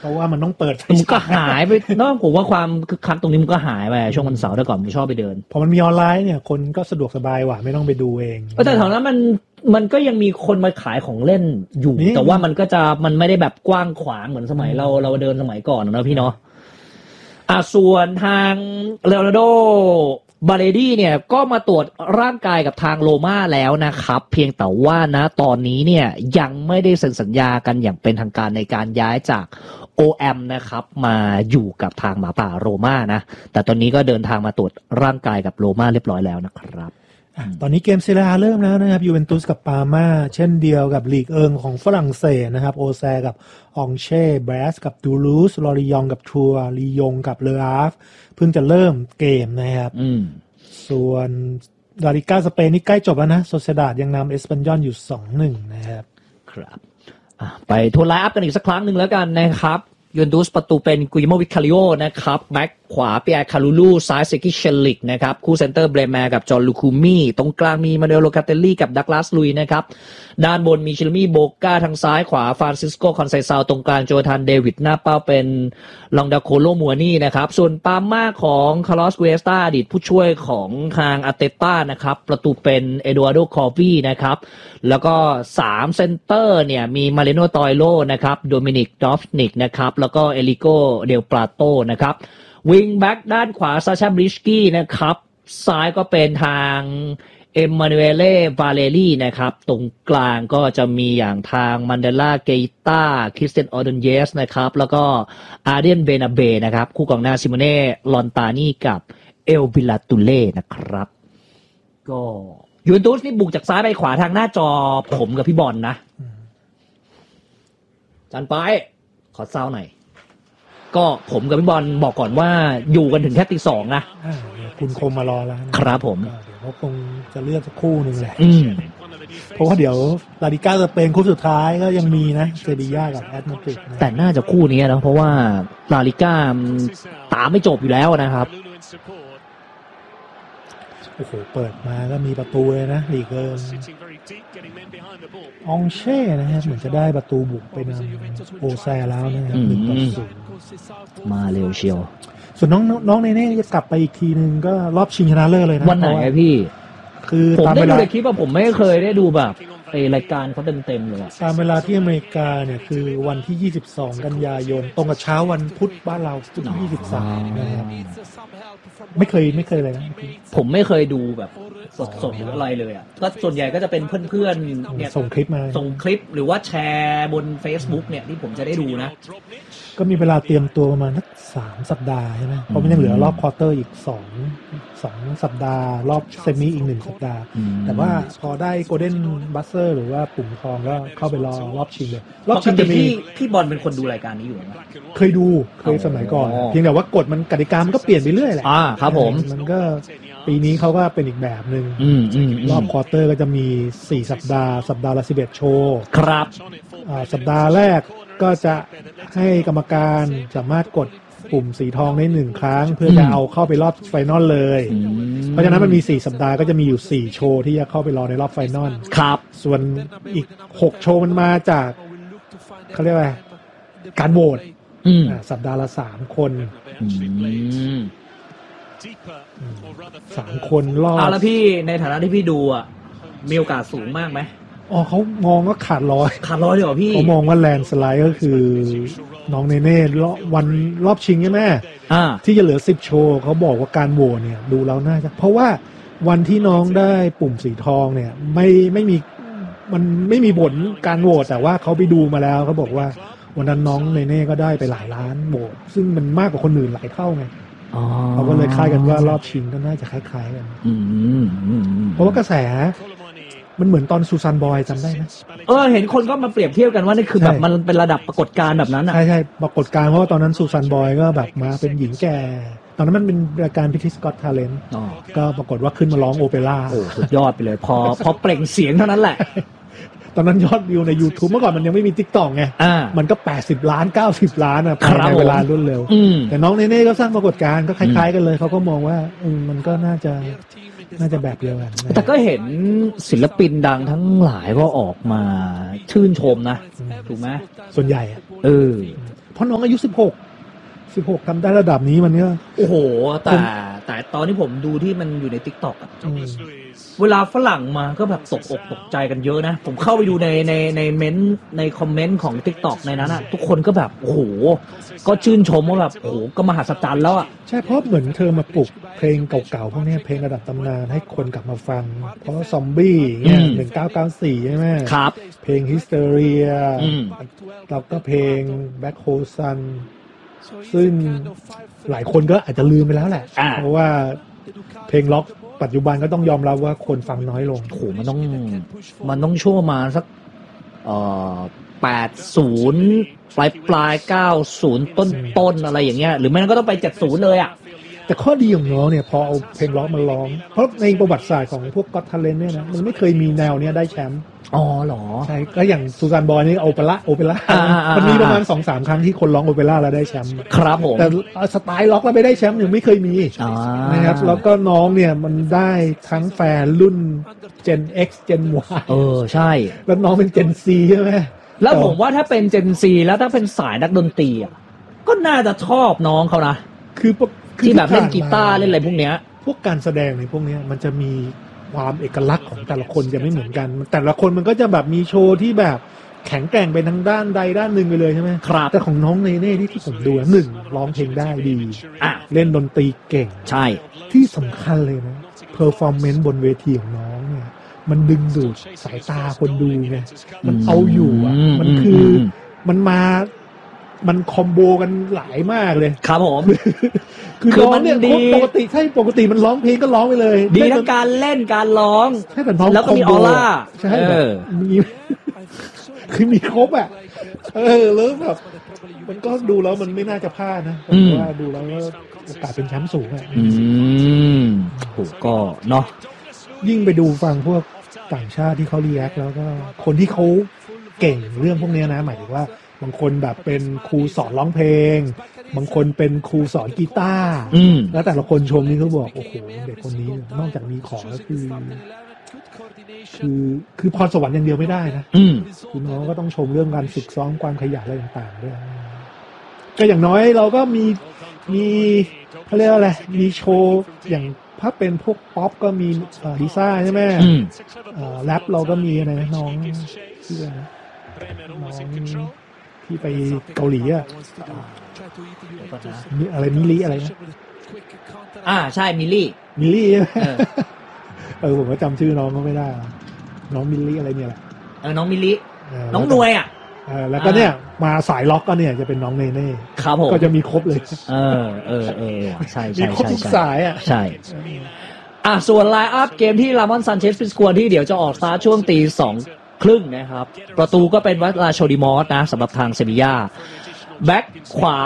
ราะว่ามันต้องเปิดมันก็หายไปเนาะผมว่าความคึกคักตรงนี้มันก็หายไปช่วงวันเสาร์แต่ก่อนผมชอบไปเดินพอมันมีออนไลน์เนี่ยคนก็สะดวกสบายกว่าไม่ต้องไปดูเองแต่แถวนั้นมันก็ยังมีคนมาขายของเล่นอยู่แต่ว่ามันไม่ได้แบบกว้างขวางเหมือนสมัยเราเดินสมัยก่อนนะพี่เนาะส่วนทางเลโอนาร์โดบาเลดี้เนี่ยก็มาตรวจร่างกายกับทางโรม่าแล้วนะครับเพียงแต่ว่านะตอนนี้เนี่ยยังไม่ได้เซ็นสัญญากันอย่างเป็นทางการในการย้ายจากOM นะครับมาอยู่กับทางหมาป่าโรม่านะแต่ตอนนี้ก็เดินทางมาตรวจร่างกายกับโรม่าเรียบร้อยแล้วนะครับตอนนี้เกมเซเรียเริ่มแล้วนะครับยูเวนตุสกับปาร์มาเช่นเดียวกับลีกเอิงของฝรั่งเศสนะครับโอแซกับองเช่แบรสกับดูลูสลอริยองกับทัวร์ลียงกับเลอาฟเพิ่งจะเริ่มเกมนะครับส่วนลาลิก้าสเปนนี่ใกล้จบแล้วนะโซเซดาดยังนำเอสปันยอลอยู่ 2-1 นะครับครับไปทวนไลน์อัพกันอีกสักครั้งหนึ่งแล้วกันนะครับยูเวนตุสประตูเป็นกุยโมวิคาริโอนะครับแบ็คขวาเปียร์คาลูลูซ้ายเซกิเชลิกนะครับคู่เซนเตอร์เบรแมร์กับจอร์ลูคูมี่ตรงกลางมีมาเนโอโลคาเตลลี่กับดักลาสลุยนะครับด้านบนมีชิลมี่โบก้าทางซ้ายขวาฟรานซิสโกคอนไซซาวตรงกลางโจทันเดวิดหน้าเป้าเป็นลองดาโคโลมัวนี่นะครับส่วนปาร์ม่าของคาร์ลอสเวสตาอดีตผู้ช่วยของทางอาร์เตต้านะครับประตูเป็นเอโดอาร์โดคอร์วีนะครับแล้วก็3เซนเตอร์เนี่ยมีมาเรโนตอยโลนะครับโดมินิกดอฟนิกนะครับแล้วก็เอลิโกเดลปราโตนะครับวิงแบ็กด้านขวาซาชาบริชกี้นะครับซ้ายก็เป็นทางเอมมานูเอเล่วาเลรี่นะครับตรงกลางก็จะมีอย่างทางมันเดล่าเกตาคริสเตียนออเดนเยสนะครับแล้วก็อาร์เดียนเบนาเบนะครับคู่กองหน้าซิโมเน่ลอนตานี่กับเอลบิลาตูเล่นะครับก็ยูเวนตุสนี่บุกจากซ้ายไปขวาทางหน้าจอผมกับพี่บอลนะจันไปขอเซาหน่อยก็ผมกับพี่บอลบอกก่อนว่าอยู่กันถึงแค่ตี 2นะคุณคมมารอแล้วนะครับผมเดี๋ยวเขาคงจะเลือกสักคู่นึงแหละเพราะว่าเดี๋ยวลาลิก้าสเปนคู่สุดท้ายก็ยังมีนะเซบีย่ากับแอตมาดริดแต่น่าจะคู่นี้นะเพราะว่าลาลิก้าตามไม่จบอยู่แล้วนะครับโอ้โหเปิดมาก็มีประตูเลยนะลีกเอิงองเช่นะครับเหมือนจะได้ประตูบุกไปนำโอแซแล้วนะครับ 1-0มาเร็วเชียวส่วนน้องเน่จะกลับไปอีกทีนึงก็รอบชิงชนะเลิศเลยนะวันไหนพี่คือผมได้ดูในคลิปว่าผมไม่เคยได้ดูแบบรายการเขาเต็มเลยตามเวลาที่อเมริกาเนี่ยคือวันที่22กันยายนตรงกับเช้าวันพุธบ้านเราพุธที่23นะครับไม่เคยเลยนะผมไม่เคยดูแบบสดๆหรืออะไรเลยอ่ะก็ส่วนใหญ่ก็จะเป็นเพื่อนๆเนี่ยส่งคลิปมาส่งคลิปหรือว่าแชร์บน Facebook เนี่ยที่ผมจะได้ดูนะก็มีเวลาเตรียมตัวประมาณสัก3สัปดาห์ใช่ไหมเพราะมันยังเหลือรอบควอเตอร์อีก2สัปดาห์รอบเซมิอีก1สัปดาห์แต่ว่าพอได้โกลเด้นบัสเซอร์หรือว่าปุ่มทองก็เข้าไปรอรอบชิงเลยรอบชิงจะมีพี่บอลเป็นคนดูรายการนี้อยู่ไหมเคยสมัยก่อนเพียงแต่ว่ากฎมันกติกามันก็เปลี่ยนไปเรื่อยแหละครับผมมันก็ปีนี้เขาก็เป็นอีกแบบนึงรอบควอเตอร์ก็จะมี4สัปดาห์ละ11โชว์ครับสัปดาห์แรกก็จะให้กรรมการสามารถกดปุ่มสีทองได้1ครั้งเพื่อจะเอาเข้าไปรอบไฟนอลเลยเพราะฉะนั้นมันมี4สัปดาห์ก็จะมีอยู่4โชว์ที่จะเข้าไปรอในรอบไฟนอลครับส่วนอีก6โชว์มันมาจากเขาเรียกว่าการโหวตสัปดาห์ละ3คน3คนรอบแล้วพี่ในฐานะที่พี่ดูอ่ะมีโอกาสสูงมากไหมเขามองว่าขาดร้อยเลยเหรอพี่เขามองว่าแลนสไลด์ก็คือน้องเนเน่วันรอบชิงใช่ไหมที่จะเหลือ10โชว์เขาบอกว่าการโหวตเนี่ยดูแล้วน่าจะเพราะว่าวันที่น้องได้ปุ่มสีทองเนี่ยไม่มีมันไม่มีผลการโหวตแต่ว่าเขาไปดูมาแล้วเขาบอกว่าวันนั้นน้องเนเน่ก็ได้ไปหลายล้านโหวตซึ่งมันมากกว่าคนอื่นหลายเท่าไงเขาก็เลยคาดกันว่ารอบชิงก็น่าจะคล้ายๆกันเพราะว่ากระแสมันเหมือนตอนซูซานบอยจำได้ไหมเห็นคนก็มาเปรียบเทียบกันว่านี่คือแบบมันเป็นระดับปรากฏการณ์แบบนั้นอ่ะใช่ปรากฏการณ์เพราะว่าตอนนั้นซูซานบอยก็แบบมาเป็นหญิงแก่ตอนนั้นมันเป็นรายการพิธีสกอตทาเลนต์ก็ปรากฏว่าขึ้นมาร้องโอเปร่าสุดยอดไปเลยพอเปล่งเสียงเท่านั้นแหละตอนนั้นยอดวิวใน YouTube เมื่อก่อนมันยังไม่มี TikTok ไงมันก็80ล้าน90ล้านอ่ะภายในเวลารวดเร็วแต่น้องเนเน่ก็สร้างปรากฏการณ์ก็คล้ายๆกันเลยเขาก็มองว่ามันก็น่าจะแบบเดียวกันแต่ก็เห็นศิลปินดังทั้งหลายก็ออกมาชื่นชมนะถูกไหมส่วนใหญ่เพเพราะน้องอายุ16ทำได้ระดับนี้มันเนี่ยโอ้โหแต่ตอนที่ผมดูที่มันอยู่ใน TikTok อ่ะเวลาฝรั่งมาก็แบบตกอกตกใจกันเยอะนะผมเข้าไปดูในเม้นต์ในคอมเมนต์ของ TikTok ในนั้นอ่ะทุกคนก็แบบโอ้โหก็ชื่นชมว่าแบบโอ้โหก็มหัศจรรย์แล้วอ่ะใช่เพราะเหมือนเธอมาปลุกเพลงเก่าๆพวกนี้เพลงระดับตำนานให้คนกลับมาฟังเพราะซอมบี้เนี่ย1994ใช่ไหมครับเพลง Hysteria แล้วก็เพลง Black Hole Sun ซึ่งหลายคนก็อาจจะลืมไปแล้วแหละเพราะว่าเพลงล็อกปัจจุบันก็ต้องยอมรับว่าคนฟังน้อยลงโอ้โหมันต้องช่วงมาสัก80ปลาย90ต้นอะไรอย่างเงี้ยหรือไม่งั้นก็ต้องไป70เลยอ่ะแต่ข้อดีของน้องเนี่ยพอเอาเพลงล็อกมาร้องเพราะในประวัติศาสตร์ของพวกก็อตทาเลนต์เนี่ยนะมันไม่เคยมีแนวเนี้ยได้แชมป์อ๋อเหรอใช่ก็อย่างซูซานบอยนี่โอเปร่ามันมีประมาณ 2-3 ครั้งที่คนร้องโอเปร่าแล้วได้แชมป์ครับผมแต่สไตล์ล็อกแล้วไม่ได้แชมป์ยังไม่เคยมีนะครับแล้วก็น้องเนี่ยมันได้ทั้งแฟนรุ่น Gen X Gen Y ใช่แล้วน้องเป็น Gen C ใช่ไหมแล้วผมว่าถ้าเป็น Gen C แล้วถ้าเป็นสายนักดนตรีอ่ะก็น่าจะชอบน้องเขานะคือที่แบบเล่นกีตาร์เล่นอะไรพวกเนี้ยพวกการแสดงในพวกนี้มันจะมีความเอกลักษณ์ของแต่ละคนจะไม่เหมือนกันแต่ละคนมันก็จะแบบมีโชว์ที่แบบแข็งแกร่งไปทางด้านใดด้านหนึ่งไปเลยใช่ไหมครับแต่ของน้องเนเน่ที่ผมดูหนึ่งร้องเพลงได้ดีเล่นดนตรีเก่งใช่ที่สำคัญเลยนะเพอร์ฟอร์แมนซ์บนเวทีของน้องเนี่ยมันดึงดูดสายตาคนดูไงมันเอาอยู่อ่ะมันคือมันคอมโบกันหลายมากเลยครับผมคือร้องเนี่ยปกติมันร้องเพลงก็ร้องไปเลยดีทั้งการเล่นการร้องใช่แต่น้องแล้วก็มีออร่าใช่มีคือมีครบอ่ะแล้วแบบมันก็ดูแล้วมันไม่น่าจะพลาดนะผมว่าดูแล้วโอกาสเป็นแชมป์สูงอ่ะโหก็เนาะยิ่งไปดูฟังพวกต่างชาติที่เขารีแอคแล้วก็คนที่เขาเก่งเรื่องพวกนี้นะหมายถึงว่าบางคนแบบเป็นครูสอนร้องเพลงบางคนเป็นครูสอนกีตาร์แล้วแต่ละคนชมนี่เขาบอกโอ้โหเด็กคนนี้นอกจากมีของแล้วคือพรสวรรค์อย่างเดียวไม่ได้นะคือน้องก็ต้องชมเรื่องการฝึกซ้อมความขยันอะไรต่างๆด้วยก็อย่างน้อยเราก็มีเขาเรียกว่าอะไรมีโชว์อย่างถ้าเป็นพวกป๊อปก็มีลิซ่าใช่ไหมแรปเราก็มีอะไรนะน้องชื่ออะไรนะน้องที่ไปเกาหลีอ่ะอะไรมิลลี่อะไรนะใช่มิลลี่ผมก็จำชื่อน้องก็ไม่ได้น้องมิลลี่อะไรเนี่ยแหละน้องมิลลี่น้องนวยอ่ะแล้วก็เนี่ยมาสายล็อกก็เนี่ยจะเป็นน้องเนเน่ครับผมก็จะมีครบเลยใช่มีครบทุกสายอ่ะใช่ส่วนไลน์อัพเกมที่ลามอนซันเชสฟิสควอที่เดี๋ยวจะออกสตาร์ทช่วง 2:30 นะครับประตูก็เป็นวัลาโชดิมอสนะสำหรับทางเซบีย่าแบ็คขวา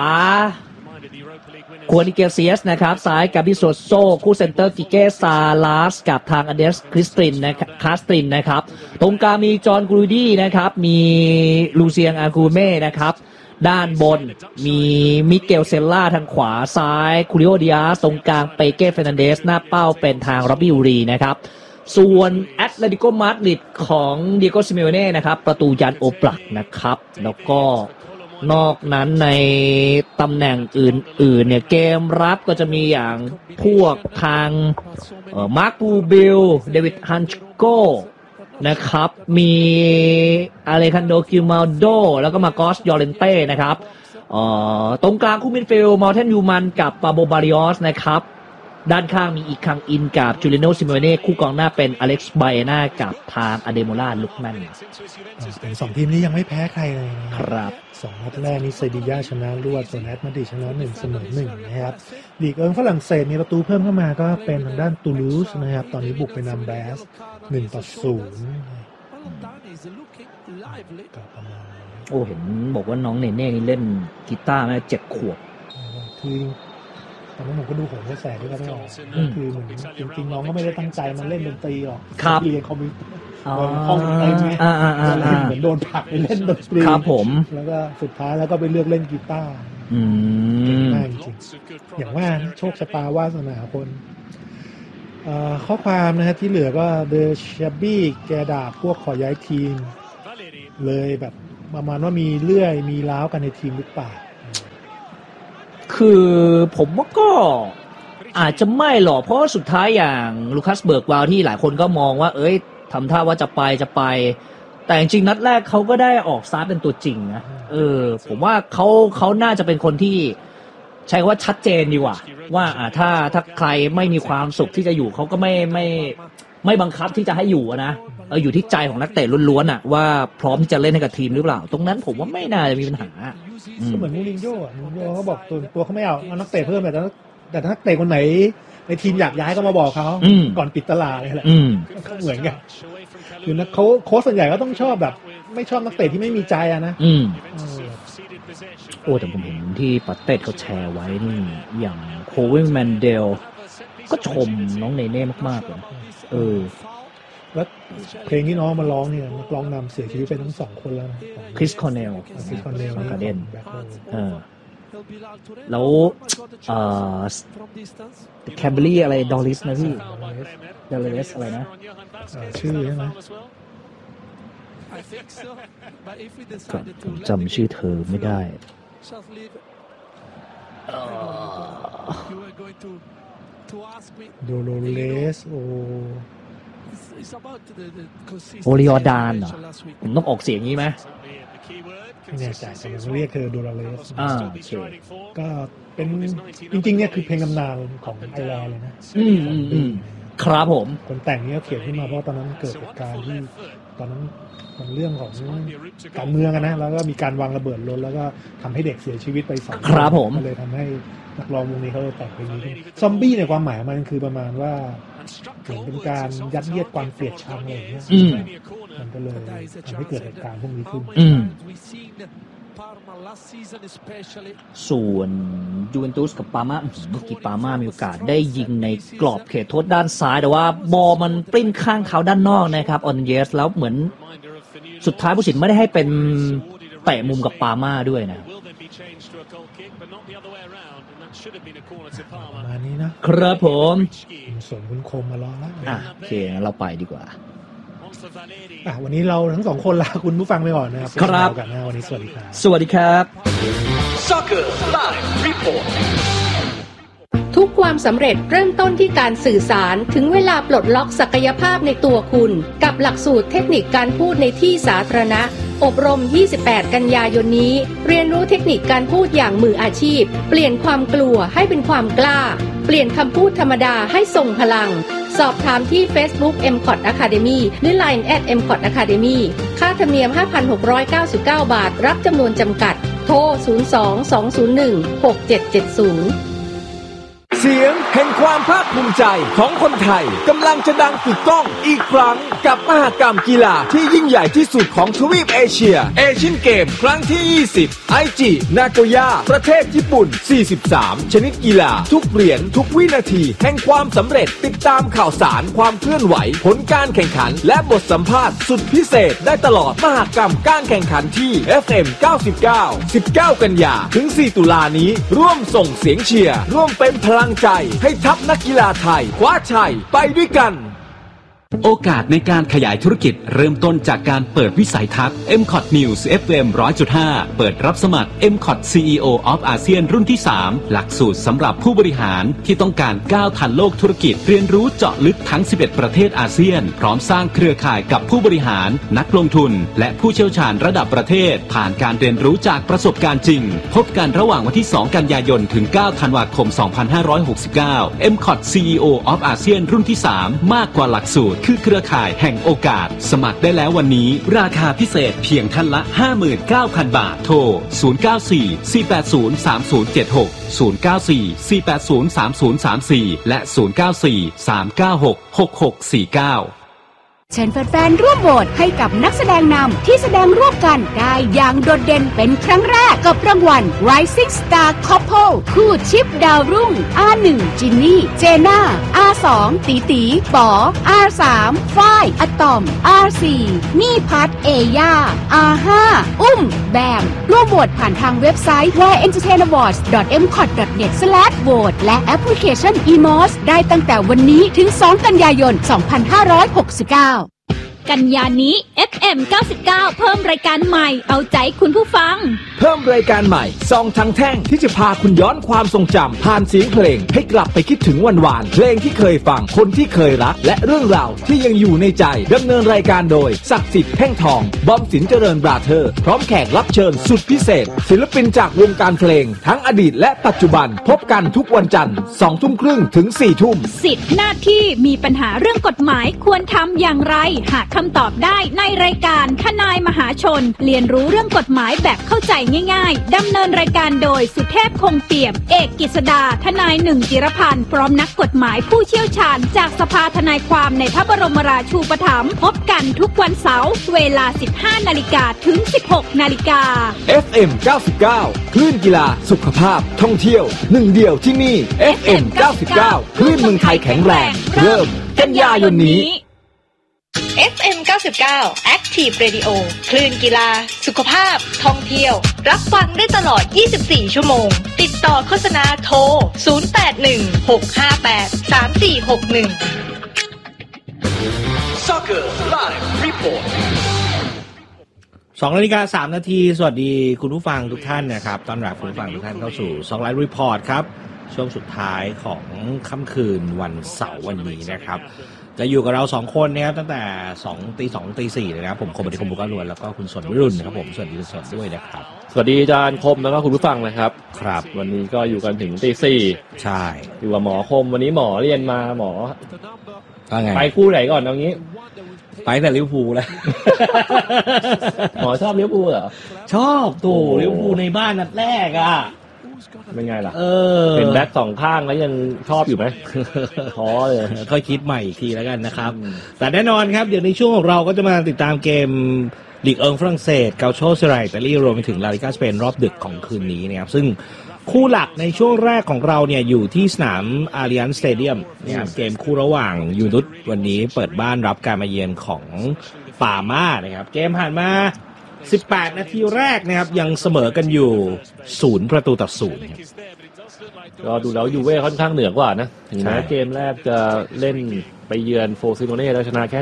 ควอนิเกเซียสนะครับซ้ายกาบิโซโซคู่เซนเตอร์กิเกซาลาสกับทางอเดสคาสตรินนะครับตรงกลางมีจอห์นกรูดี้นะครับมีลูเซียงอากูเม่นะครับด้านบนมีมิเกลเซลล่าทางขวาซ้ายคูริโอดิอาสตรงกลางเปเก้เฟร์นันเดสหน้าเป้าเป็นทางร็อบบี้อูรีนะครับส่วนแอตเลติโกมาดริดของเดียโกซิเมโอเน่นะครับประตูยันโอปลักนะครับแล้วก็นอกนั้นในตำแหน่งอื่นๆเนี่ยเกมรับก็จะมีอย่างพวกทางมาร์คบูบิลเดวิดฮันชโกนะครับมีอเลคันโดกิลมาโดแล้วก็มากอสยอเรนเต้นะครับตรงกลางคู่มิดฟิลด์มอร์เทนยูมันกับปาโบบาริออสนะครับด้านข้างมีอีกคังอินกับจูเลียโนซิโมเน่คู่กองหน้าเป็นอเล็กซ์ไบเอน่ากับทางอเดโมล่าลุกแมนเป็น2ทีมนี้ยังไม่แพ้ใครเลยนะครับ2นัดแรกนี้เซบีย่าชนะรวดส่วนแอตมาดริดชนะ1เสมอ1นะครับลีกฝรั่งเศสมีประตูเพิ่มเข้ามาก็เป็นทางด้านตูลูสนะครับตอนนี้บุกไปนำแบส1-0ก็ประมาณโอ้เห็นบอกว่าน้องเนเน่นี่เล่นกีตาร์มา7 ขวบคือตอนนั้นผมก็ดูโหนกระแสที่เขาไม่ออกคือเหมือนจริงๆน้องก็ไม่ได้ตั้งใจมันเล่นดนตรีหรอกเรียนคอมพิวเตอร์ห้องอะไรเงี้ยเหมือนโดนผลักไปเล่นดนตรีครับผมแล้วก็สุดท้ายแล้วก็ไปเลือกเล่นกีตาร์เก่งมากจริงอย่างว่าโชคชะตาวาสนาคนข้อความนะฮะที่เหลือก็เดอะแชบบี้แกด่าพวกขอย้ายทีมเลยแบบประมาณว่ามีเลื่อยมีล้าวกันในทีมหรือเปล่าคือผมว่าก็อาจจะไม่หรอกเพราะสุดท้ายอย่างลูคัสเบิร์กวาลที่หลายคนก็มองว่าทำท่าว่าจะไปแต่จริงๆนัดแรกเขาก็ได้ออกสตาร์ทเป็นตัวจริงนะผมว่าเขาน่าจะเป็นคนที่ใช้คำว่าชัดเจนดีกว่าว่าถ้าใครไม่มีความสุขที่จะอยู่เขาก็ไม่บังคับที่จะให้อยู่นะอยู่ที่ใจของนักเตะล้วนๆว่าพร้อมที่จะเล่นให้กับทีมหรือเปล่าตรงนั้นผมว่าไม่น่าจะมีปัญหาก็เหมือนมูรินโญ่เขาบอกตัวเขาไม่เอานักเตะเพิ่มแต่นักเตะคนไหนในทีมอยากย้ายก็มาบอกเขาก่อนปิดตลาดอะไรแหละก็เหมือนกันคือนะเขาโค้ชส่วนใหญ่ก็ต้องชอบแบบไม่ชอบนักเตะที่ไม่มีใจนะแต่ผมเห็นที่ปาเต้เขาแชร์ไว้นี่อย่างโควินแมนเดลก็ชมน้องเนเน่มากๆเลยแล้วเพลงที่น้องมาร้องเนี่ยนักร้องนำเสียชีวิตไปทั้ง2คนแล้วนะคริสคอนเนลกาเดนแล้วแคมเบอรี่อะไรดอริสนะพี่ดอริสอะไรนะชื่อใช่ไหมผมจำชื่อเธอไม่ได้โดโลเลสโอริออดานเหรอผมต้องออกเสียงนี้ไหมไม่แน่ใจแต่ผมเรียกเธอโดโลเลสก็เป็นจริงๆเนี่ยคือเพลงตำนานของไอร์แลนด์เลยนะครับผมคนแต่งเนี่ยเขียนขึ้นมาเพราะตอนนั้นเกิดเหตุการณ์ที่ตอนนั้นมันเรื่องของการเมืองนะแล้วก็มีการวางระเบิดรถแล้วก็ทำให้เด็กเสียชีวิตไป2 ครับผมเลยทำให้นักร้องวงนี้เขาเลยแต่งเพลงนี้ซอมบี้ในความหมายมันคือประมาณว่าเหมือนเป็นการยัดเยียดความเกลียดชังอะไรอย่างเงี้ยมันก็เลยทำให้เกิดเหตุการณ์พวกนี้ขึ้นส่วนยูเวนตุสกับปาม่าเมื่อกี้ปาม่ามีโอกาสได้ยิงในกรอบเขตโทษด้านซ้ายแต่ว่าบอลมันปลิ้นข้างเขาด้านนอกนะครับออนเยสแล้วเหมือนสุดท้ายผู้สินไม่ได้ให้เป็นเตะมุมกับปาม่าด้วยนะประมาณนี้นะครับผมส่วนคุณคมมารอแล้วโอเคงั้นเราไปดีกว่าวันนี้เราทั้ง2คนลาคุณผู้ฟังไปก่อนนะครับครับกันนะวันนี้สวัสดีครับสวัสดีครับ Soccer Live Report ทุกความสำเร็จเริ่มต้นที่การสื่อสารถึงเวลาปลดล็อกศักยภาพในตัวคุณกับหลักสูตรเทคนิคการพูดในที่สาธารณะอบรม28กันยายนนี้เรียนรู้เทคนิคการพูดอย่างมืออาชีพเปลี่ยนความกลัวให้เป็นความกล้าเปลี่ยนคำพูดธรรมดาให้ทรงพลังสอบถามที่ Facebook MCOT Academy หรือ Line @MCOT Academy ค่าธรรมเนียม 5,699 บาทรับจำนวนจำกัดโทร 02-201-6770 เสียงแห่งความภาคภูมิใจของคนไทยกำลังจะดังกึกก้องอีกครั้งกับมหกรรมกีฬาที่ยิ่งใหญ่ที่สุดของทวีปเอเชียเอเชียนเกมครั้งที่20ไอจินาโกย่าประเทศญี่ปุ่น43ชนิดกีฬาทุกเหรียญทุกวินาทีแห่งความสำเร็จติดตามข่าวสารความเคลื่อนไหวผลการแข่งขันและบทสัมภาษณ์สุดพิเศษได้ตลอดมหกรรมการแข่งขันที่ FM 99 19กันยาถึง4ตุลานี้ร่วมส่งเสียงเชียร์ร่วมเป็นพลังใจให้ทัพนักกีฬาไทยคว้าชัยไปด้วยกันโอกาสในการขยายธุรกิจเริ่มต้นจากการเปิดวิสัยทัศน์ MCOT News FM 100.5 เปิดรับสมัคร MCOT CEO of ASEAN รุ่นที่ 3 หลักสูตรสำหรับผู้บริหารที่ต้องการก้าวทันโลกธุรกิจเรียนรู้เจาะลึกทั้ง 11 ประเทศอาเซียนพร้อมสร้างเครือข่ายกับผู้บริหารนักลงทุนและผู้เชี่ยวชาญระดับประเทศผ่านการเรียนรู้จากประสบการณ์จริงพบกันระหว่างวันที่ 2 กันยายนถึง 9 ธันวาคม 2569 MCOT CEO of ASEAN รุ่นที่ 3 มากกว่าหลักสูตรคือเครือข่ายแห่งโอกาสสมัครได้แล้ววันนี้ราคาพิเศษเพียงท่านละ 59,000 บาทโทร 094-480-3076 094-480-3034 และ 094-396-6649 เชิญแฟนๆร่วมโหวตให้กับนักแสดงนำที่แสดงร่วมกันได้อย่างโดดเด่นเป็นครั้งแรกกับรางวัล Rising Star Couple คู่ชิปดาวรุ่ง R1 จินนี่เจน่า R2 ตีตีป๋อ R3 ฝ้ายอะตอม R4 นี่พัทเอย่า R5 อุ้มแบมร่วมโหวตผ่านทางเว็บไซต์ www.entertainawards.mcot.net/vote และแอปพลิเคชัน eMOS ได้ตั้งแต่วันนี้ถึง 2 กันยายน 2569 กันยานี้ FM 99 เพิ่มรายการใหม่เอาใจคุณผู้ฟังเพิ่มรายการใหม่ซองทั้งแท่งที่จะพาคุณย้อนความทรงจำผ่านเสียงเพลงให้กลับไปคิดถึงวันวานเพลงที่เคยฟังคนที่เคยรักและเรื่องราวที่ยังอยู่ในใจดำเนินรายการโดยศักดิ์สิทธิ์แท่งทองบอมสินเจริญบราเธอร์พร้อมแขกรับเชิญสุดพิเศษศิลปินจากวงการเพลงทั้งอดีตและปัจจุบันพบกันทุกวันจันทร์ 20:30 ถึง 4:00 สิทธิหน้าที่มีปัญหาเรื่องกฎหมายควรทำอย่างไรหาคำตอบได้ในรายการทนายมหาชนเรียนรู้เรื่องกฎหมายแบบเข้าใจง่ายๆดำเนินรายการโดยสุเทพคงเปี่ยมเอกกฤษดาทนายหนึ่งจิรพันธ์พร้อมนักกฎหมายผู้เชี่ยวชาญจากสภาทนายความในพระบรมราชูปถัมภ์พบกันทุกวันเสาร์เวลา 15 นาฬิกาถึง 16 นาฬิกา FM 99 คลื่นกีฬาสุขภาพท่องเที่ยวหนึ่งเดียวที่นี่ FM 99 คลื่นเมืองไทยแข็งแรงเริ่มกันยายนนี้ FM 99 Active Radio คลื่นกีฬาสุขภาพท่องเที่ยวรับฟังได้ตลอด 24 ชั่วโมงติดต่อโฆษณาโทร 0816583461 Soccer Live Report 2:03 นาทีสวัสดีคุณผู้ฟังทุกท่านนะครับต้อนรับคุณผู้ฟังทุกท่านเข้าสู่ Soccer Live Report ครับช่วงสุดท้ายของค่ำคืนวันเสาร์วันนี้นะครับจะอยู่กับเรา2คนนะครับตั้งแต่2 ตี 4เลยนะครับผมคมบัณฑิตคมบุกล้วนแล้วก็คุณสนวิรุณนะครับผมสวัสดีคุณสนด้วยนะครับสวัสดีอาจารย์คมแล้วก็คุณผู้ฟังนะครับครับวันนี้ก็อยู่กันถึงตี 4 ใช่อยู่กับหมอคมวันนี้หมอเรียนมาหมอว่าไงไปคู่ไหนก่อนเอางี้ไปแต่ลิเวอร์พูลแล้วหมอชอบลิเวอร์พูลเหรอชอบตู่ลิเวอร์พูลในบ้านนัดแรกอ่ะเป็นไงล่ะเป็นแบ็ค2ข้างแล้วยังชอบอยู่ไหมท้อเลยค่อยคิดใหม่อีกทีแล้วกันนะครับแต่แน่นอนครับเดี๋ยวในช่วงของเราก็จะมาติดตามเกมลีกเอิงฝรั่งเศสเกาโชเซไรอิตาลีรวมไปถึงลาลิก้าสเปนรอบดึกของคืนนี้นะครับซึ่งคู่หลักในช่วงแรกของเราเนี่ยอยู่ที่สนามอาริยันสเตเดียมนะครับเกมคู่ระหว่างยูนุสวันนี้เปิดบ้านรับการมาเยือนของปาม่านะครับเกมผ่านมา18 นาทีแรกนะครับยังเสมอกันอยู่0-0ครับก็ดูแล้วยูเว่ค่อนข้างเหนือกว่านะถึงแม้เกมแรกจะเล่นไปเยือนโฟซิโนเน่แล้วชนะแค่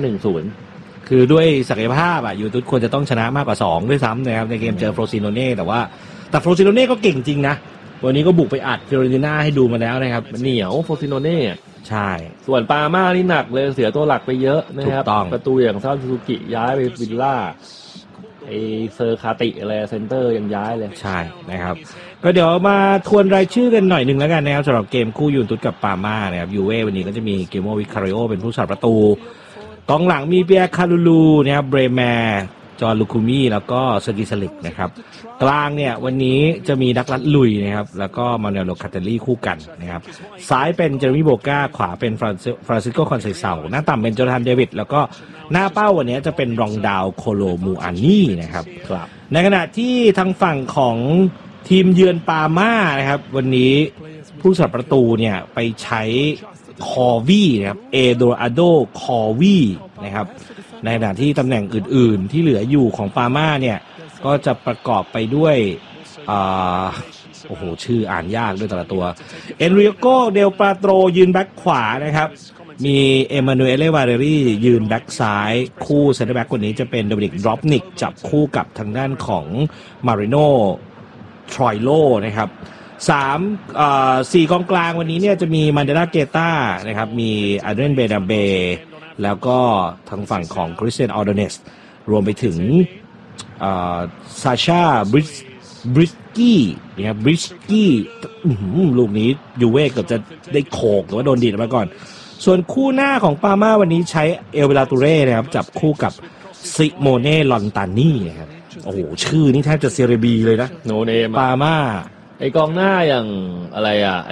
1-0 คือด้วยศักยภาพยูนุสควรจะต้องชนะมากกว่า2ด้วยซ้ำนะครับในเกมเจอโฟซิโนเน่แต่โฟซิโนเน่ก็เก่งจริงนะวันนี้ก็บุกไปอัดฟิโรติน่าให้ดูมาแล้วนะครับเหนียวโฟซิโนเน่ใช่ส่วนปาม่านี่หนักเลยเสียตัวหลักไปเยอะนะครับประตูอย่างซาซูซูกิย้ายไปวิลล่าไอเซอร์คาติอะไรเซนเตอร์ยังย้ายเลยใช่นะครับก็เดี๋ยวมาทวนรายชื่อกันหน่อยนึงแล้วกันนะครับสำหรับเกมคู่ยูเวนตุสกับปาม่านะครับยูเว่วันนี้ก็จะมีเกโมวิคาริโอเป็นผู้สาประตูกองหลังมีเปียร์คาลูลูนะครับเบรแมร์จอร์ลูคูมี่แล้วก็เซอร์กิสลิกนะครับกลางเนี่ยวันนี้จะมีดักลัดลุยนะครับแล้วก็มาเนโลคาเตลลี่คู่กันนะครับซ้ายเป็นเจอร์มี่โบก้าขวาเป็นฟรานซิสโกคอนเซเซาหน้าต่ำเป็นโจนาธานเดวิดแล้วก็หน้าเป้าวันนี้จะเป็นรองดาวโคโลมูอานี่นะครับในขณะที่ทางฝั่งของทีมเยือนปาม่านะครับวันนี้ผู้สาประตูเนี่ยไปใช้คอวีนะครับเอโดอาโดคอวีนะครับในขณะที่ตำแหน่งอื่นๆที่เหลืออยู่ของปาม่าเนี่ยก็จะประกอบไปด้วยโอ้โหชื่ออ่านยากด้วยแต่ละตัวเอนริโกเดลปาโตรยืนแบ็คขวานะครับมีเอมานูเอเลวาเรรี่ยืนแบ็คซ้ายคู่เซนเตอร์แบ็คคนนี้จะเป็นโดมินิกดรอปนิกจับคู่กับทางด้านของมาริโนทรอยโลนะครับ4กองกลางวันนี้เนี่ยจะมีมันเดลาเกต้านะครับมีอาเดรนเบดาเบแล้วก็ทางฝั่งของคริสเตียนออร์โดเนสรวมไปถึงซาชาบริสกี้นะครับบริสกี้ลูกนี้ยูเว่เกือบจะได้โขกแต่ว่าโดนดีดมาก่อนส่วนคู่หน้าของปาม่าวันนี้ใช้เอลเวลาตูเร่นะครับจับคู่กับซิโมเน่ลอนตานี่นะครับโอ้โหชื่อนี่แทบจะเซเรบีเลยนะโนเนมปาม่าไอกองหน้าอย่างอะไรอ่ะไอ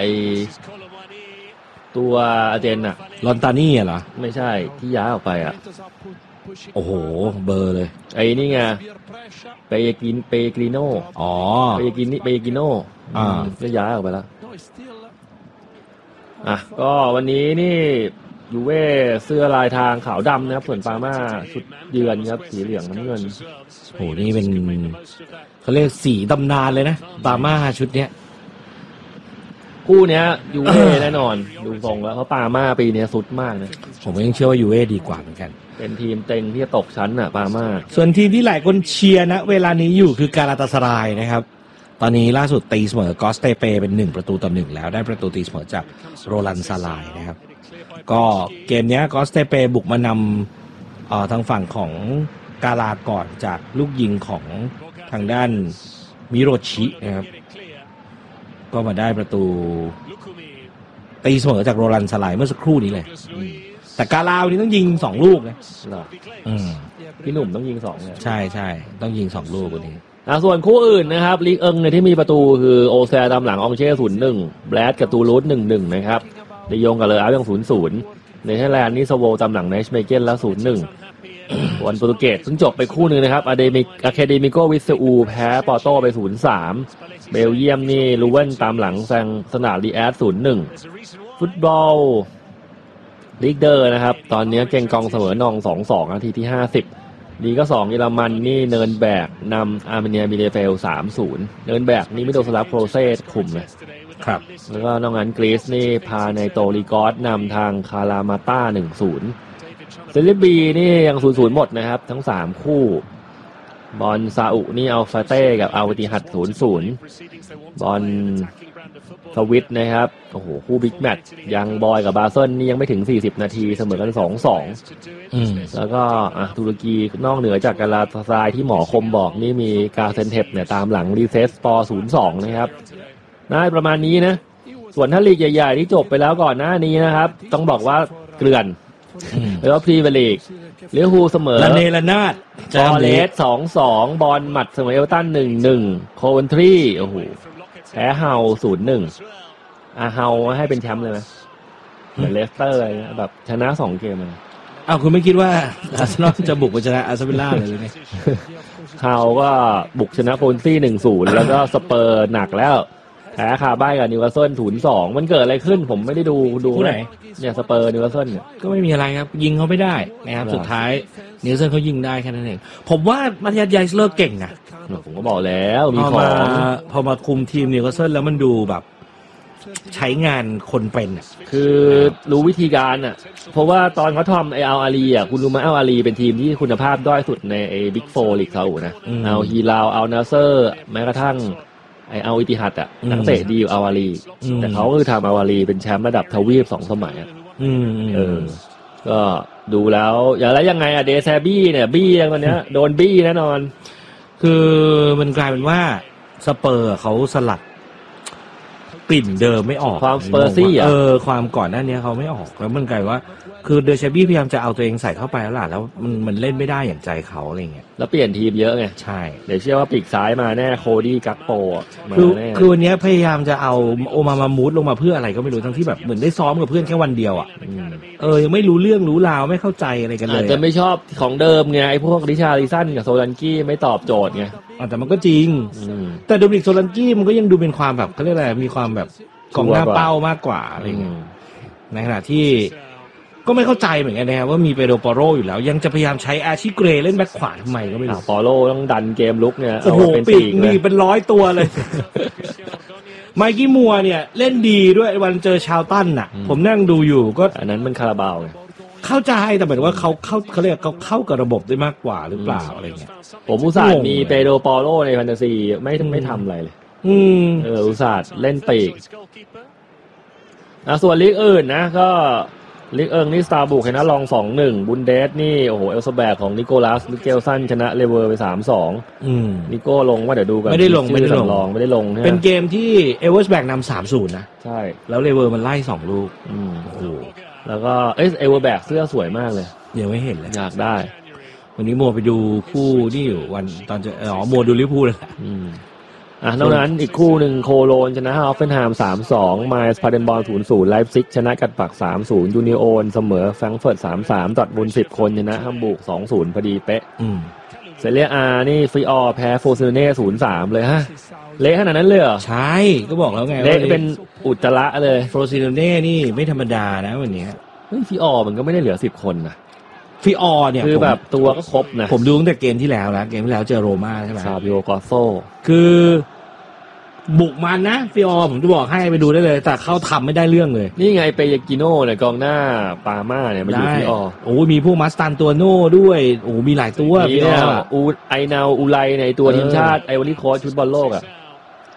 ตัวอาเจนอะลอนตานี่เหรอไม่ใช่ที่ย้ายออกไปอะโอ้โหเบอร์เลยไอ้นี่ไงเปกริโนอ๋อเปกิโนจะย้ายออกไปแล้วก็วันนี้นี่ยูเว่เสื้อลายทางขาวดำนะครับส่วนปาม่าชุดเยือนครับสีเหลืองน้ำเงินโหนี่เป็นเขาเรียกสีตำนานเลยนะปาม่าชุดเนี้ยคู่เนี้ยยูเว่แน่นอนดูทรงแล้วเพราะปาม่าปีนี้สุดมากนะผมยังเชื่อว่ายูเว่ดีกว่าเหมือนกันเป็นทีมเต็งที่จะตกชั้นอ่ะปาม่าส่วนทีมที่หลายคนเชียร์นะเวลานี้อยู่คือการาตาสรายนะครับตอนนี้ล่าสุดตีเสมอกอสเตเปเป็น1-1แล้วได้ประตูตีเสมอจากโรลันซาลายนะครับก็เกมนี้กอสเตเปบุกมานำทางฝั่งของกาลาก่อนจากลูกยิงของทางด้านมิโรชินะครับก็มาได้ประตูตีเสมอจากโรลันซาลายเมื่อสักครู่นี้เลยแต่กาลาวันนี้ต้องยิง2ลูกนะพี่หนุ่มต้องยิง2เนี่ยใช่ๆต้องยิง2ลูกวันนี้ส่วนคู่อื่นนะครับลีกเอิงเนี่ยที่มีประตูคือโอแซตามหลังอองเช่ 0-1 แบรดกับตูรูส 1-1 นะครับเดยงกับเลออาร์ยัง 0-0 เนเธอร์แลนด์นี่สโวตามหลังไนช์เมเกนแล้ว 0-1 วันโปรตุเกสซึ่งจบไปคู่นึงนะครับอะเคเดมิโกวิเซอูแพ้ปอร์โตไป 0-3 เบลเยียมนี่ลูเว่นตามหลังแซงสนามลีแอส 0-1 ฟุตบอลลีกเดอร์นะครับตอนนี้เกงกองเสมอนอง 2-2 นาทีที่ 50ดีก็2เยอรมันนี่เนินแบกนำอาร์เมเนียบิเลเฟล 3-0 เนินแบกนี่มิโดสลาฟโปรเซสคุมนะครับแล้วก็นอกนั้นกรีซนี่พาในโตริกอสนำทางคารามาต้า 1-0 เซเลบีนี่ยัง 0-0 หมดนะครับทั้ง3คู่บอลซาอุนี่อัลฟาเต้กับอัลติฮัด 0-0 บอลสวิตนะครับโอ้โหคู่บิ๊กแมตช์ยังบอยกับบาเซิลนี่ยังไม่ถึง40นาทีเสมอกัน 2-2 แล้วก็ตุรกีนอกเหนือจากกาลาตาซารายที่หมอคมบอกนี่มีกาเซนเทปเนี่ยตามหลังรีเซสปอร์ 0-2 นะครับได้ประมาณนี้นะส่วนถ้าลีกใหญ่ๆที่จบไปแล้วก่อนหน้านี้นะครับต้องบอกว่าเกลื่อนแล้วพรีเมียร์ลีกลิเวอร์พูลเสมอละเนระนาดบอลเลส 2-2 บอลหมัดเสมอเอเวอร์ตัน 1-1 โคเวนทรีโอ้โหแพ้เฮา 0-1 เฮาให้เป็นแชมป์เลยไหมเหมือนเลสเตอร์อะไรแบบชนะ2เกมเลยคุณไม่คิดว่าอาร์เซนอลจะบุกไปชนะอาร์เซนอลเลยไงเฮาก็บุกชนะโคเวนทรี 1-0 แล้วก็สเปอร์หนักแล้วแพ้คาบ้ายกับนิวคาสเซิล 0-2 มันเกิดอะไรขึ้นผมไม่ได้ดูไหนเนี่ยสเปอร์นิวคาสเซิลเนี่ยก็ไม่มีอะไรครับยิงเขาไม่ได้นะครับสุดท้ายนิวคาสเซิลเขายิงได้แค่นั้นเองผมว่ามาติอัสไยส์เลอร์เก่งนะผมก็บอกแล้วมีของพอมาคุมทีมนิวคาสเซิลแล้วมันดูแบบใช้งานคนเป็นคือรู้วิธีการเพราะว่าตอนเขาทำไออัลอาลีคุณรู้ไหมอัลอาลีเป็นทีมที่คุณภาพด้อยสุดในไอบิ๊กโฟร์ลีกซาอุนะเอาฮีลาวเอานาเซอร์แม้กระทั่งไอเอาอิติฮัดนักเตะดีอยู่อัลอาลีแต่เขาคือทำอัลอาลีเป็นแชมป์ระดับทวีป2 สมัยก็ดูแล้วอย่างไรยังไงเดซาบี้เนี่ยบี้อย่างตอนเนี้ยโดนบี้แน่นอนคือมันกลายเป็นว่าสเปอร์เขาสลัดกลิ่นเดิมไม่ออกความสเปอร์ซี่ความก่อนหน้านี้เขาไม่ออกแล้วมันกลายว่าคือเดชาบี้พยายามจะเอาตัวเองใส่เข้าไปแล้วล่ะแล้วมันเล่นไม่ได้อย่างใจเขาอะไรเงี้ยแล้วเปลี่ยนทีมเยอะไงใช่เดี๋ยวเชื่อว่าปีกซ้ายมาแน่โคดี้กักโปมาแน่คือวันนี้พยายามจะเอาโอมามูดลงมาเพื่ออะไรก็ไม่รู้ทั้งที่แบบเหมือนได้ซ้อมกับเพื่อนแค่วันเดียวยังไม่รู้เรื่องรู้ราวไม่เข้าใจอะไรกันเลยอาจจะไม่ชอบของเดิมไงไอ้พวกริชาริสันกับโซลันกี้ไม่ตอบโจทย์ไงแต่มันก็จริงแต่โดมินิกโซลันกี้มันก็ยังดูเป็นความแบบเขาเรียกอะไรมีความแบบกองหน้าเป้ามากกว่าอะไรเงี้ยในขณะที่ก็ไม่เข้าใจเหมือนกันนะครับว่ามีเปโดปอโรอยู่แล้วยังจะพยายามใช้อาชิเกรเล่นแบ็คขวาทำไมก็ไม่รู้ปอโรต้องดันเกมลุกเนี่ยโอ้โหปีกมีเป็น100ตัวเลยไมกี้มัวเนี่ยเล่นดีด้วยวันเจอชาวตันผมนั่งดูอยู่ก็อันนั้นมันคาราบาวเข้าใจแต่หมายว่าเขาเรียกเขาเข้ากับระบบได้มากกว่าหรือเปล่าอะไรเงี้ยผมอุตส่าห์มีเปโดปอโรในแฟนตาซีไม่ทำอะไรเลยอุตส่าห์เล่นปีกส่วนลีกอื่นนะก็ลีกนี่สตาร์บุกชนะลอง 2-1 บุนเดสนี่โอ้โหเอลซาแบกของนิโคลัสมิเกลสันชนะเลเวอร์ไป 3-2 นิโก้ลงว่าเดี๋ยวดูกันไม่ได้ลงเป็นเกมที่เอเวอร์สแบกนำ 3-0 นะใช่แล้วเลเวอร์มันไล่2ลูกโอ้โหแล้วก็เอเวอร์แบกเสื้อสวยมากเลยยังไม่เห็นเลยอยากได้วันนี้โมไปดูคู่นี่อยู่วันตอนจะโมดูลิเวอร์พูลเลยนอกนั้นอีกคู่หนึ่งโคโลนชนะฮอฟเฟนไฮม์ 3-2 ไมล์สพาเดนบอล 0-0 ไลฟ์ซิกชนะกัดปัก 3-0 ยูนิโอนเสมอแฟรงก์เฟิร์ต 3-3 ดอร์ทมุนด์10 คนชนะฮัมบูร์ก 2-0 พอดีเป๊ะเซเรียอานี่ฟรีออแพ้โฟร์ซิโนเน่ 0-3 เลยฮะเละขนาดนั้นเลยเหรอใช่ก็บอกแล้วไงเละเป็นอุจจาระเลยโฟร์ซิโนเน่นี่ไม่ธรรมดานะวันนี้ฟรีออมันก็ไม่ได้เหลือ10 คนนะฟรีออเนี่ยคือแบบตัวก็ครบนะผมดูตั้งแต่เกมที่แล้วนะเกมที่แล้วเจอโรม่าใช่ไหมซาบิโอกอโซคือบุกมันนะฟิออผมจะบอกให้ไปดูได้เลยแต่เขาทำไม่ได้เรื่องเลยนี่ไงเปยากิโน่เนี่ยกองหน้าปาม่าเนี่ยมาอยู่ฟิออโอ้มีพวกมัสตันตัวโน่ด้วยโอ้มีหลายตัวมีเนี่ยไอนาอูไลในตัวทีมชาติไอวอรี่โค้ชชุดบอลโลก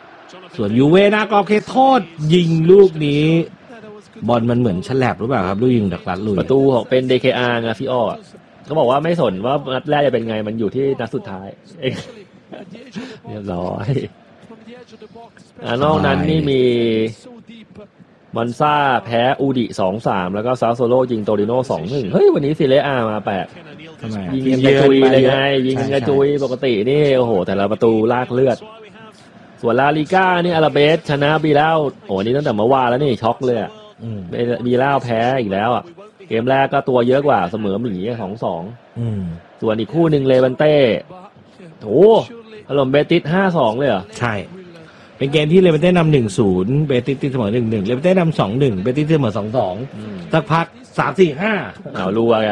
ส่วนยูเว่หน้ากรอบเขตโทษยิงลูกนี้บอลมันเหมือนฉลับหรือเปล่าครับลูกยิงดักลัดลุยประตูของเป็น DKR นะพี่อ้อเขาบอกว่าไม่สนว่านัดแรกจะเป็นไงมันอยู่ที่นัดสุดท้ายเรียบร้อยนอกนั้นนี่มีมอนซ่าแพ้อูดิ 2-3 แล้วก็ซาโซโลยิงโตริโน่ 2-1 เฮ้ยวันนี้ซิเลอามาแปลกยิงกระจุยเลยไงยิงกระจุยปกตินี่โอ้โหแต่ละประตูลากเลือดส่วนลาลิก้านี่อาราเบสชนะบีแล้วโอ้นี่ตั้งแต่เมื่อวานแล้วนี่ช็อกเลยบีแล้วแพ้อีกแล้วอ่ะเกมแรกก็ตัวเยอะกว่าเสมอหมี 2-2 ส่วนอีกคู่หนึ่งเลวันเต้โอ้ถล่มเบติส 5-2 เลยเหรอใช่เป็นเกมที่เลวันเต้นำ 1-0 เบติสเสมอ 1-1 เลวันเต้นำ 2-1 เบติสเสมอ 2-2 สักพัก 3-4-5 เอารัวไง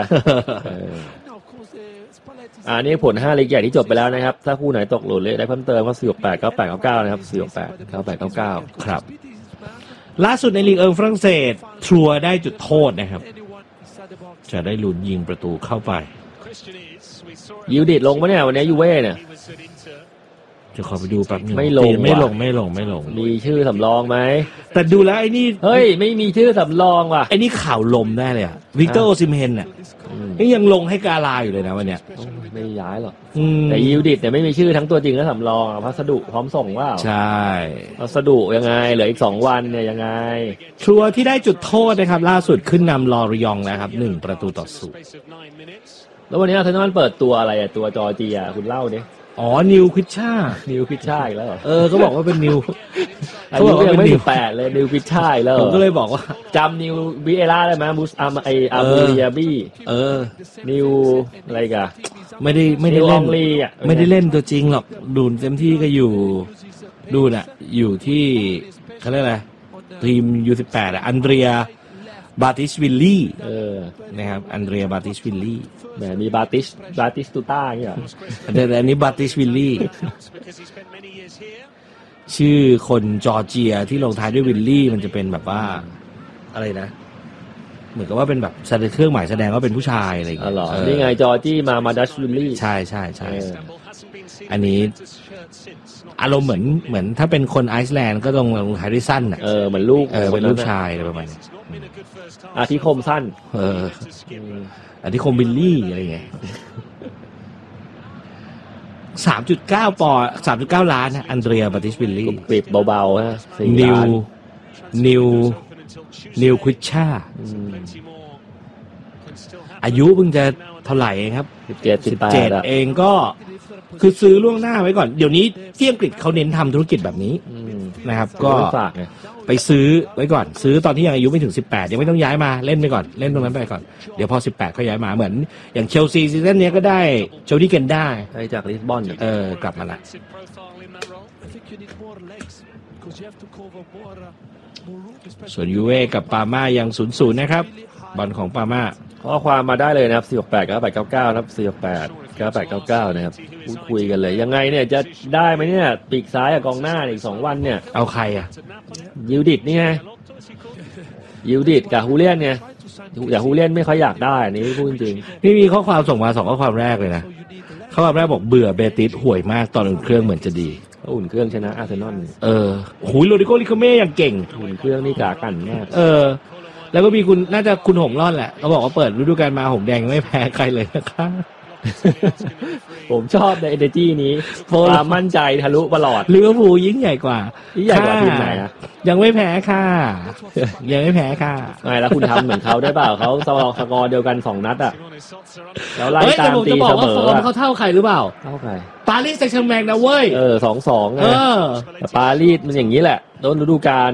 นี่ผล5ลีกใหญ่ที่จบไปแล้วนะครับถ้าคู่ไหนตกหล่นเลยได้เพิ่มเติมก็468 9899นะครับ468 9899 ครับล่าสุดในลีกฝรั่งเศสทรัวได้จุดโทษนะครับจะได้ลุ้นยิงประตูเข้าไปยิวดิดลงปะเนี่ยวันนี้ยูเว่เนี่ยจะขอไปดูแป๊บนึงไม่ลงมีชื่อสำรองไหมแต่ดูแล้วไอ้นี่เฮ้ยไม่มีชื่อสำรองว่ะไอ้นี่ข่าวลมได้เลยวิกเตอร์โอซิมเฮนเนี่ยนี่ยังลงให้กาลาอยู่เลยนะวันเนี้ยไม่ย้ายหรอกแต่ยิวดิดเนี่ยไม่มีชื่อทั้งตัวจริงและสำรองพัสดุพร้อมส่งว่าใช่พัสดุยังไงเหลืออีก2วันเนี่ยยังไงชัวร์ที่ได้จุดโทษนะครับล่าสุดขึ้นนำลอริยองนะครับ1-0 แล้ววันนี้อาร์เซนอลเปิดตัวอะไรตัวจอร์เจียคุณเล่าดินิวควิชช่าอีกแล้วก็บอกว่าเป็นนิวเขาบอกว่ายังไม่18เลยนิวควิชช่าอีกแล้วผมก็เลยบอกว่าจำนิวบิเอล่าได้ไหมมูสอาบูเรียบี้นิวอะไรกันไม่ได้เล่นไม่ได้เล่นตัวจริงหรอกดูเต็มที่ก็อยู่น่ะอยู่ที่เขาเรียกอะไรทีม U18 อันเดรียบาติสวิลลี่นะครับอันเดรียบาติสวิลลี่แหมมีบาติสตูต้าอย่างเงี้ยแต่อันนี้บาติสวิลลี่ชื่อคนจอร์เจียที่ลงท้ายด้วยวิลลี่มันจะเป็นแบบว่าอะไรนะเหมือนกับว่าเป็นแบบเครื่องหมายแสดงว่าเป็นผู้ชายอะไรอย่างเงี้ยนี่ไงจอร์จี้มาดัชวิลลี่ใช่อันนี้อารมณ์เหมือนถ้าเป็นคนไอซ์แลนด์ก็ต้องลงท้ายด้วยสั้นอ่ะเหมือนลูกเป็นลูกชายอะไรประมาณนี้อาทิคมสั้นอาทิคมบิลลี่อะไรเงี้ย 3.9 ปอนด์ 3.9 ล้านนะอันเดรียบาติสวิลลี่ปิดเบาๆนะนิวควิชช่าอายุเพิ่งจะเท่าไหร่เองครับ17เองก็คือซื้อล่วงหน้าไว้ก่อนเดี๋ยวนี้ที่อังกฤษเขาเน้นทำธุรกิจแบบนี้นะครับก็ไปซื้อไว้ก่อนซื้อตอนที่ยังอายุไม่ถึง18ยังไม่ต้องย้ายมาเล่นไปก่อนเล่นตรงนั้นไปก่อนเดี๋ยวพอ18ค่อยย้ายมาเหมือนอย่างเชลซีซีซั่นนี้ก็ได้โจดี้เกนด้าจากลิสบอนกลับมาละส่วนยูเว่กับปาม่ายัง0-0นะครับบอลของปาม่าข้อความมาได้เลยนะครับ468 9899นะครับ468 9899นะครับพูดคุยกันเลยยังไงเนี่ยจะได้ไหมเนี่ยปีกซ้ายกับกองหน้าอีก2วันเนี่ยเอาใครอ่ะยิวดิดนี่ไงยิวดิดกับฮูเลียนไงแต่ฮูเลียนไม่ค่อยอยากได้อันนี้พูดจริงนี่มีข้อความส่งมา2ข้อความแรกเลยนะข้อความแรกบอกเบื่อเบติสห่วยมากตอนอุ่นเครื่องเหมือนจะดีอุ่นเครื่องชนะอาร์เซนอลหุยโรดิโกลิโคเม่ยังเก่งอุ่นเครื่องนี่กากันมากแล้วก็มีคุณน่าจะคุณหงรอดแหละเขาบอกว่าเปิดฤดูกาลมาหงแดงไม่แพ้ใครเลยนะคะผมชอบใน energy นี้ความมั่นใจทะลุตลอดลิเวอร์พูลยิ่งใหญ่กว่าทีมไหนอ่ะยังไม่แพ้ค่ะยังไม่แพ้ค่ะไม่แล้วคุณทำเหมือนเขาได้เปล่าเขาสกอร์เดียวกัน2นัดอ่ะแล้วไล่ตามตีเสมอเขาเท่าใครหรือเปล่าเท่าใครปารีสแซงต์แชร์แมงนะเว้ย 2-2ไงแต่ปารีสมันอย่างนี้แหละต้นฤดูกาล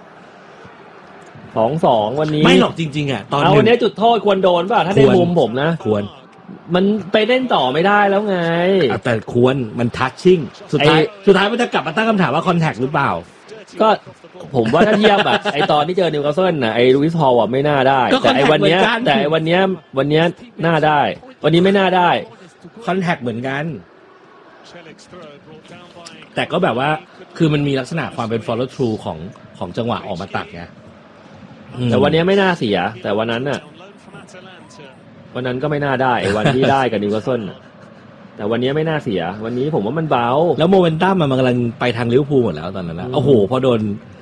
2-2วันนี้ไม่หรอกจริงๆอ่ะตอนนี้วันนี้จุดโทษควรโดนป่ะถ้าได้มุมผมนะควรมันไปเล่นต่อไม่ได้แล้วไงแต่ควรมันทัชชิ่งสุดท้ายมันจะกลับมาตั้งคำถามว่าคอนแทคหรือเปล่าก็ผมว่าถ้าเทียบแบบไอตอนที่เจอนิวคาสเซิลน่ะไอลูอิสฮอลอ่ะไม่น่าได้แต่ไอวันเนี้ยน่าได้วันนี้ไม่น่าได้คอนแทคเหมือนกันแต่ก็แบบว่าคือมันมีลักษณะความเป็น follow through ของจังหวะออกมาตัดไงแต่วันนี้ไม่น่าเสียแต่วันนั้นก็ไม่น่าได้ไอ้วันที่ได้กับนิวคาสเซิลแต่วันนี้ไม่น่าเสียวันนี้ผมว่ามันเบาแล้วโมเมนตัมมันกำลังไปทางลิเวอร์พูลหมดแล้วตอนนั้นนะโอ้โหพอโดน